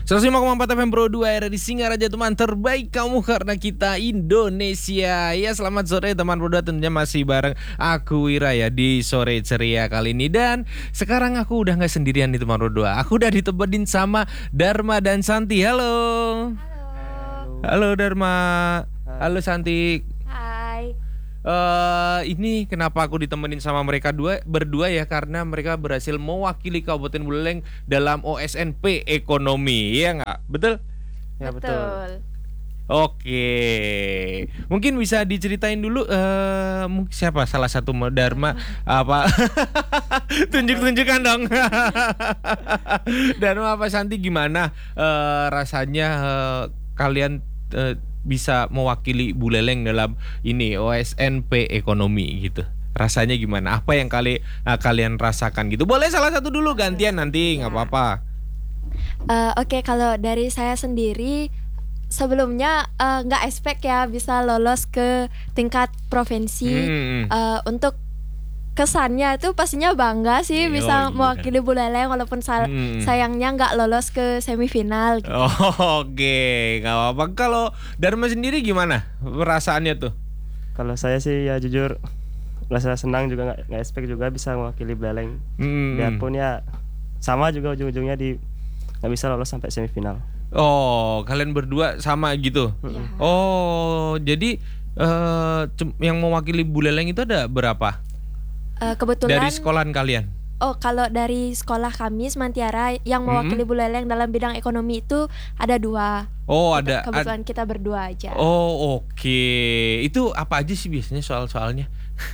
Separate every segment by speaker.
Speaker 1: 105,4 FM Pro 2 RRI Singaraja, teman terbaik kamu karena kita Indonesia. Ya, selamat sore teman Pro 2, tentunya masih bareng aku Wira ya di sore ceria kali ini. Dan sekarang aku udah gak sendirian nih teman Pro 2. Aku udah ditemenin sama Dharma dan Santi. Halo. Halo Dharma. Halo Santi.
Speaker 2: Hai.
Speaker 1: Ini kenapa aku ditemenin sama mereka berdua ya, karena mereka berhasil mewakili Kabupaten Buleleng dalam OSNP Ekonomi, ya nggak? Betul?
Speaker 2: Ya, betul.
Speaker 1: Oke, mungkin bisa diceritain dulu siapa salah satu Dharma apa? Tunjuk-tunjukkan dong. Dharma apa Santi, gimana rasanya kalian bisa mewakili Buleleng dalam ini OSNP Ekonomi gitu. Rasanya gimana? Apa yang kalian rasakan gitu? Boleh salah satu dulu, gantian nanti nggak apa-apa.
Speaker 2: Oke, kalau dari saya sendiri sebelumnya nggak expect ya bisa lolos ke tingkat provinsi. Untuk kesannya itu pastinya bangga sih bisa mewakili Buleleng walaupun sayangnya nggak lolos ke semifinal gitu.
Speaker 1: Oke, nggak apa-apa. Kalau Dharma sendiri gimana perasaannya tuh?
Speaker 3: Kalau saya sih ya jujur rasa senang, juga nggak expect juga bisa mewakili Buleleng. Biarpun ya sama juga ujung-ujungnya nggak bisa lolos sampai semifinal.
Speaker 1: Oh, kalian berdua sama gitu?
Speaker 2: Ya.
Speaker 1: Oh, jadi yang mewakili Buleleng itu ada berapa?
Speaker 2: Kebetulan
Speaker 1: Dari sekolahan kalian?
Speaker 2: Oh, kalau dari sekolah kami Semantiara yang mewakili Buleleng dalam bidang ekonomi itu ada 2.
Speaker 1: Oh, ada.
Speaker 2: Kebetulan kita berdua aja.
Speaker 1: Oh, oke. Itu apa aja sih biasanya soal-soalnya?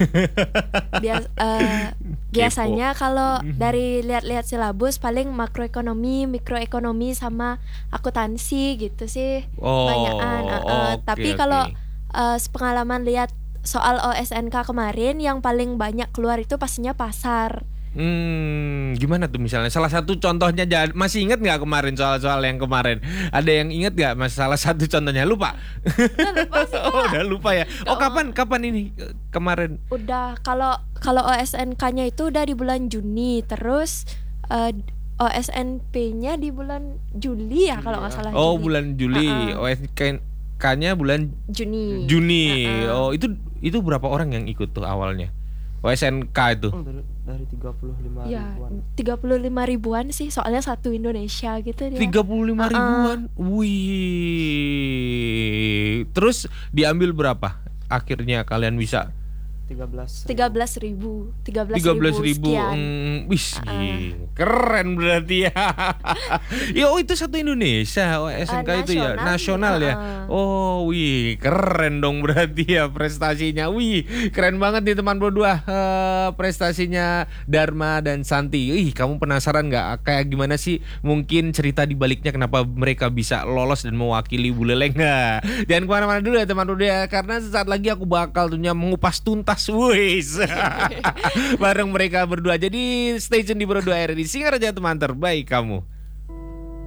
Speaker 2: Biasanya kalau dari lihat-lihat silabus paling makroekonomi, mikroekonomi sama akuntansi gitu sih. Banyakan. Tapi kalau sepengalaman lihat soal OSNK kemarin yang paling banyak keluar itu pastinya pasar.
Speaker 1: Gimana tuh misalnya? Salah satu contohnya, masih ingat nggak kemarin soal-soal yang kemarin? Ada yang ingat nggak mas? Salah satu contohnya lupa?
Speaker 2: Udah lupa sih, Kak.
Speaker 1: Udah lupa ya. Oh, kapan ini kemarin?
Speaker 2: Udah, kalau OSNK-nya itu udah di bulan Juni, terus OSNP-nya di bulan Juli ya kalau nggak salah.
Speaker 1: Oh,
Speaker 2: Juli.
Speaker 1: bulan Juli. OSNK-nya bulan
Speaker 2: Juni.
Speaker 1: Oh, itu berapa orang yang ikut tuh awalnya? OSNK itu?
Speaker 3: Dari 35
Speaker 2: ya,
Speaker 3: ribuan.
Speaker 2: 35 ribuan sih, soalnya satu Indonesia gitu dia.
Speaker 1: 35 ribuan. Wih. Terus diambil berapa? Akhirnya kalian bisa
Speaker 3: 13
Speaker 2: ribu
Speaker 1: sekian. Keren berarti ya. Yo, itu satu Indonesia SNK itu ya, nasional ya. Oh, wih, keren dong berarti ya prestasinya. Wih, keren banget nih teman berdua, prestasinya Dharma dan Santi. Ih, kamu penasaran nggak kayak gimana sih mungkin cerita di baliknya kenapa mereka bisa lolos dan mewakili Buleleng? Jangan kemana-mana dulu ya teman berdua, karena sesaat lagi aku bakal mengupas tuntas bareng mereka berdua. Jadi stay tune di Pro 2 RRI Singaraja, teman terbaik kamu.